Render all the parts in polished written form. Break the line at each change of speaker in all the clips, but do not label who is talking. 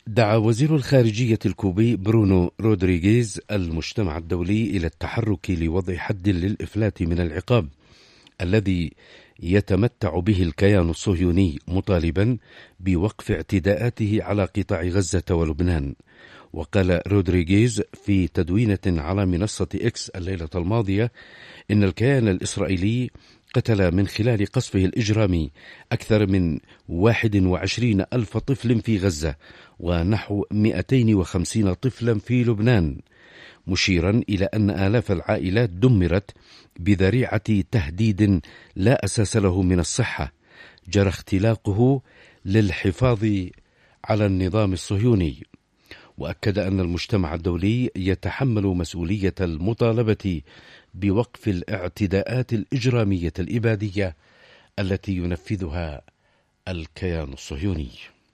دعا وزير الخارجية الكوبي برونو رودريغيز المجتمع الدولي إلى التحرك لوضع حد للإفلات من العقاب الذي يتمتع به الكيان الصهيوني، مطالبا بوقف اعتداءاته على قطاع غزة ولبنان. وقال رودريغيز في تدوينة على منصة إكس الليلة الماضية إن الكيان الإسرائيلي قتل من خلال قصفه الإجرامي أكثر من 21 ألف طفل في غزة ونحو 250 طفلا في لبنان، مشيرا إلى أن آلاف العائلات دمرت بذريعة تهديد لا أساس له من الصحة جرى اختلاقه للحفاظ على النظام الصهيوني. وأكد أن المجتمع الدولي يتحمل مسؤولية المطالبة بوقف الاعتداءات الإجرامية الإبادية التي ينفذها الكيان الصهيوني.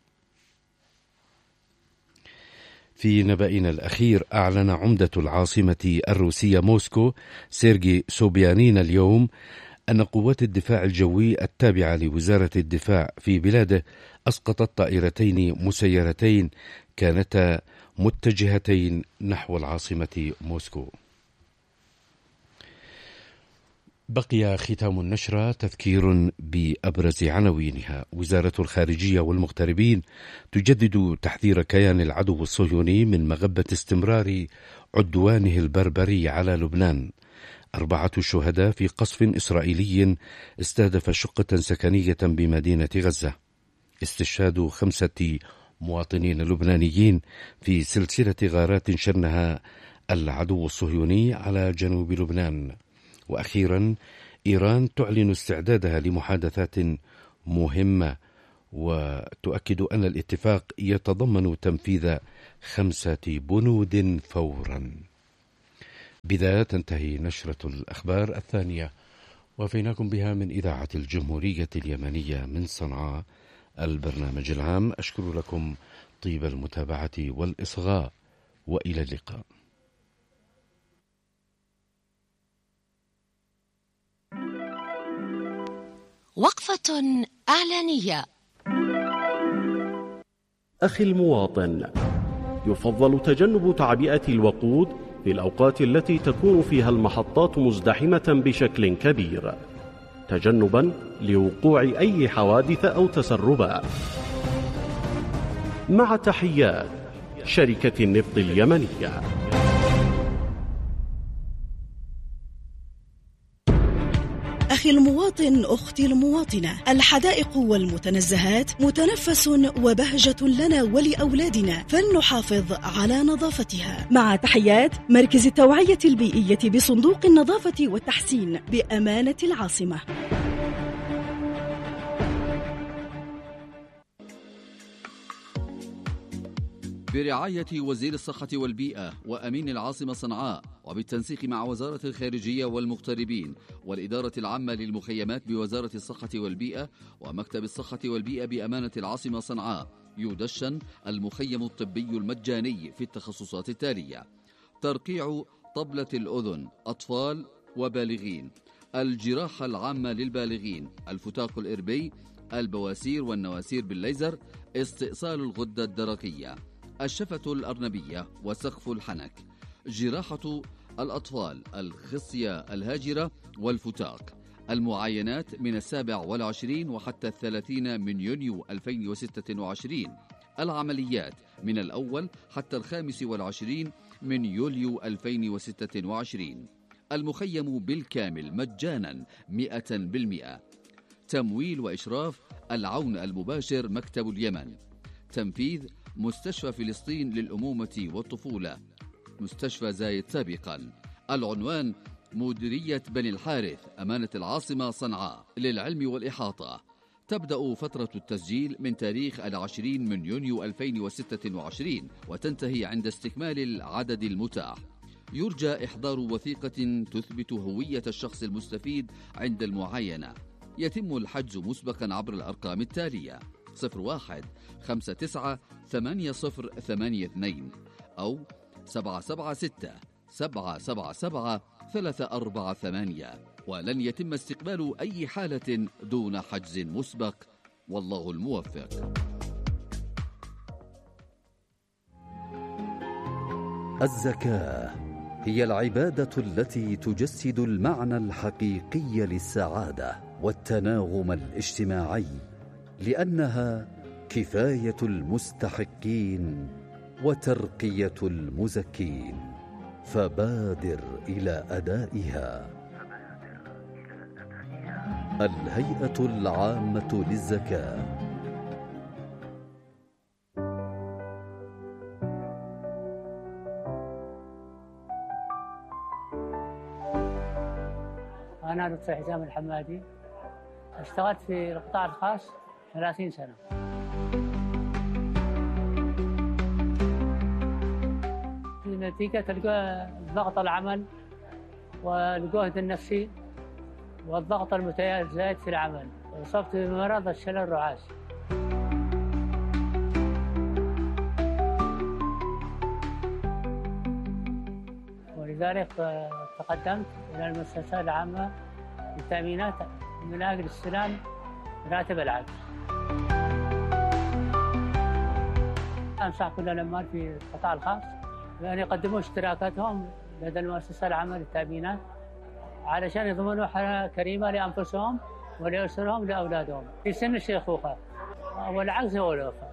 في نبأنا الأخير، أعلن عمدة العاصمة الروسية موسكو سيرجي سوبيانين اليوم أن قوات الدفاع الجوي التابعة لوزارة الدفاع في بلاده أسقطت طائرتين مسيرتين كانتا متجهتين نحو العاصمة موسكو. بقي ختام النشرة تذكير بأبرز عناوينها. وزارة الخارجية والمغتربين تجدد تحذير كيان العدو الصهيوني من مغبة استمرار عدوانه البربري على لبنان. 4 شهداء في قصف إسرائيلي استهدف شقة سكنية بمدينة غزة. استشهاد 5 مواطنين لبنانيين في سلسلة غارات شنها العدو الصهيوني على جنوب لبنان. وأخيرا، إيران تعلن استعدادها لمحادثات مهمة وتؤكد أن الاتفاق يتضمن تنفيذ 5 بنود فورا. بذا تنتهي نشرة الأخبار الثانية، وفيناكم بها من إذاعة الجمهورية اليمنية من صنعاء البرنامج العام. أشكر لكم طيب المتابعة والإصغاء، وإلى اللقاء.
وقفة إعلانية.
أخي المواطن، يفضل تجنب تعبئة الوقود في الأوقات التي تكون فيها المحطات مزدحمة بشكل كبير، تجنبا لوقوع أي حوادث أو تسربات. مع تحيات شركة النفط اليمنية.
أخي المواطن، أختي المواطنة، الحدائق والمتنزهات متنفس وبهجة لنا ولأولادنا، فلنحافظ على نظافتها. مع تحيات مركز التوعية البيئية بصندوق النظافة والتحسين بأمانة العاصمة.
برعاية وزير الصحة والبيئة وأمين العاصمة صنعاء، وبالتنسيق مع وزارة الخارجية والمغتربين والإدارة العامة للمخيمات بوزارة الصحة والبيئة ومكتب الصحة والبيئة بأمانة العاصمة صنعاء، يدشن المخيم الطبي المجاني في التخصصات التالية: ترقيع طبلة الأذن أطفال وبالغين، الجراحة العامة للبالغين، الفتاق الإربي، البواسير والنواسير بالليزر، استئصال الغدة الدرقية، الشفة الأرنبية وسقف الحنك، جراحة الأطفال، الخصية الهاجرة والفتاق، المعاينات من 27 وحتى 30 من يونيو 2026، العمليات من 1 حتى 25 من يوليو 2026. المخيم بالكامل مجانا 100%. تمويل وإشراف العون المباشر مكتب اليمن. تنفيذ مستشفى فلسطين للأمومة والطفولة، مستشفى زايد سابقا. العنوان مديرية بني الحارث، أمانة العاصمة صنعاء. للعلم والإحاطة، تبدأ فترة التسجيل من تاريخ 20 من يونيو 2026 وتنتهي عند استكمال العدد المتاح. يرجى إحضار وثيقة تثبت هوية الشخص المستفيد عند المعاينة. يتم الحجز مسبقا عبر الأرقام التالية: 01 59 8082 أو 776 777 348. ولن يتم استقبال أي حالة دون حجز مسبق، والله الموفق.
الزكاة هي العبادة التي تجسد المعنى الحقيقي للسعادة والتناغم الاجتماعي، لأنها كفاية المستحقين وترقية المزكين، فبادر إلى أدائها. الهيئة العامة للزكاة.
أنا دكتور حسام الحمادي، اشتغلت في القطاع الخاص 30 سنة. نتيجة ضغط العمل والجهد النفسي والضغط المتزايد في العمل، أصبت بمرض الشلل الرعاشي. ولذلك تقدمت إلى المؤسسة العامة للتأمينات من أجل استلام راتب العجز. أنصح كل العمال في القطاع الخاص بأن يقدموا اشتراكاتهم لدى المؤسسة العامة للتأمينات علشان يضمنوا حياة كريمة لأنفسهم ولأسرهم لأولادهم في سن الشيخوخة، والعجز هو الوفاة.